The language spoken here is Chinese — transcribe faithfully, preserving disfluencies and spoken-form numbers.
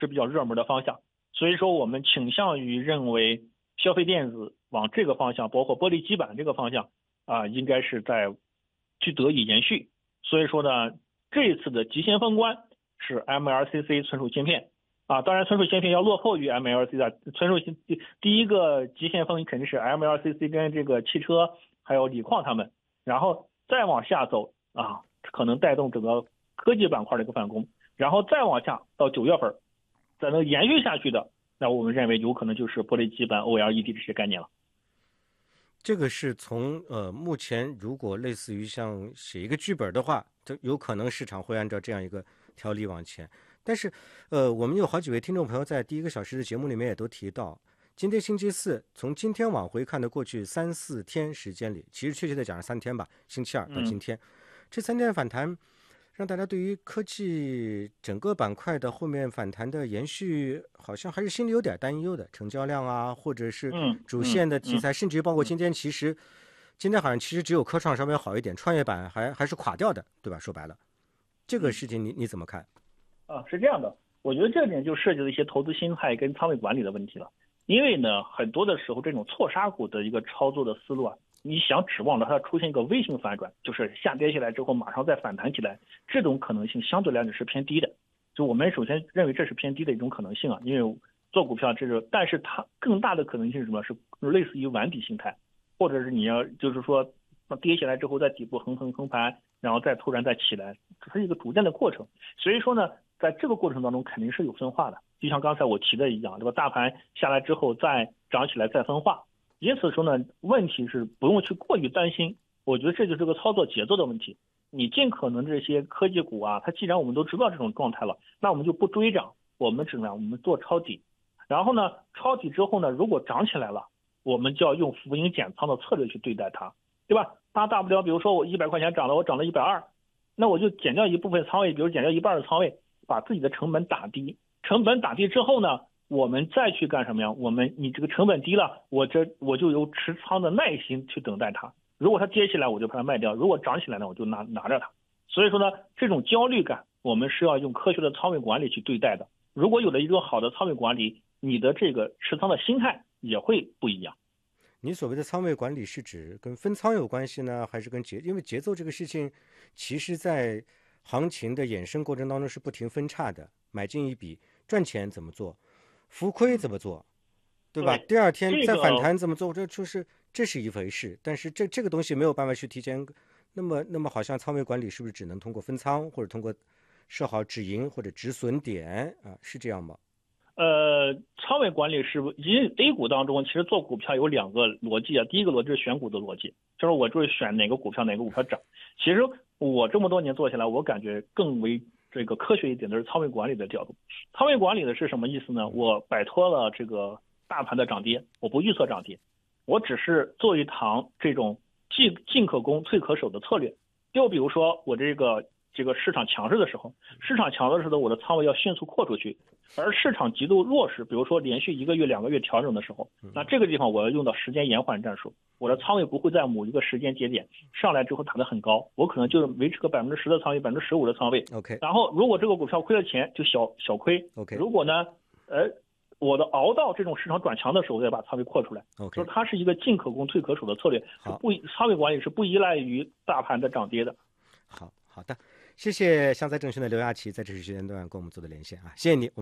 是比较热门的方向。所以说我们倾向于认为消费电子往这个方向，包括玻璃基板这个方向啊，应该是在去得以延续。所以说呢，这一次的极限封关是 M L C C 存储芯片啊，当然存储芯片要落后于 M L C C 的存储芯第一个极限封肯定是 M L C C 跟这个汽车还有锂矿他们，然后再往下走啊，可能带动整个科技板块的一个反攻，然后再往下到九月份再能延续下去的，那我们认为有可能就是玻璃基板 O L E D 这些概念了。 这个是从呃目前如果类似于像写一个剧本的话，就有可能市场会按照这样一个条理往前。但是呃我们有好几位听众朋友在第一个小时的节目里面也都提到，今天星期四，从今天往回看的过去三四天时间里，其实确切的讲是三天吧，星期二到今天，嗯、这三天反弹让大家对于科技整个板块的后面反弹的延续，好像还是心里有点担忧的。成交量啊，或者是主线的题材， 嗯嗯嗯、 甚至于包括今天，其实今天好像其实只有科创稍微好一点，创业板还还是垮掉的，对吧？说白了，这个事情你你怎么看？ 啊，是这样的，我觉得这点就涉及了一些投资心态跟仓位管理的问题了。因为呢，很多的时候这种错杀股的一个操作的思路啊，你想指望着它出现一个 V 型反转，就是下跌下来之后马上再反弹起来，这种可能性相对来讲是偏低的。就我们首先认为这是偏低的一种可能性啊，因为做股票这是，但是它更大的可能性是什么？是类似于玩底心态，或者是你要就是说跌下来之后在底部横横横盘，然后再突然再起来，这是一个逐渐的过程。所以说呢，在这个过程当中肯定是有分化的，就像刚才我提的一样，对吧？大盘下来之后再涨起来再分化，因此说呢，问题是不用去过于担心。我觉得这就是个操作节奏的问题。你尽可能这些科技股啊，它既然我们都知道这种状态了，那我们就不追涨，我们只能我们做抄底。然后呢，抄底之后呢，如果涨起来了，我们就要用浮盈减仓的策略去对待它，对吧？它大不了，比如说我一百块钱涨了，我涨了一百二，那我就减掉一部分仓位，比如减掉一半的仓位，把自己的成本打低。成本打低之后呢，我们再去干什么呀？我们你这个成本低了，我这我就有持仓的耐心去等待它。如果它跌起来，我就把它卖掉；如果涨起来呢，我就拿拿着它。所以说呢，这种焦虑感，我们是要用科学的仓位管理去对待的。如果有了一个好的仓位管理，你的这个持仓的心态也会不一样。 你所谓的仓位管理是指跟分仓有关系呢，还是跟节？因为节奏这个事情，其实在行情的衍生过程当中是不停分叉的。买进一笔赚钱怎么做，浮亏怎么做，对吧？ 对， 第二天再反弹这个怎么做，这就是这是一回事。但是这这个东西没有办法去提前，那么那么好像仓位管理是不是只能通过分仓，或者通过设好止盈或者止损点啊？是这样吗？ 呃，仓位管理是因为 A 股当中，其实做股票有两个逻辑啊。第一个逻辑是选股的逻辑，就是我就是选哪个股票哪个股票涨。其实我这么多年做下来，我感觉更为这个科学一点的是仓位管理的角度。仓位管理的是什么意思呢？我摆脱了这个大盘的涨跌，我不预测涨跌，我只是做一堂这种进进可攻退可守的策略。就比如说我这个这个市场强势的时候，市场强的时候，我的仓位要迅速扩出去。而市场极度弱势，比如说连续一个月、两个月调整的时候，那这个地方我要用到时间延缓战术。我的仓位不会在某一个时间节点上来之后打得很高，我可能就维持个百分之十的仓位、百分之十五的仓位。 OK。 然后如果这个股票亏了钱，就小小亏。 OK。 如果呢，呃，我的熬到这种市场转强的时候，再把仓位扩出来。 OK。 就是它是一个进可攻、退可守的策略，是不仓位管理是不依赖于大盘的涨跌的。 好好的，谢谢湘财证券的刘亚琦在这时间段跟我们做的连线啊，谢谢你。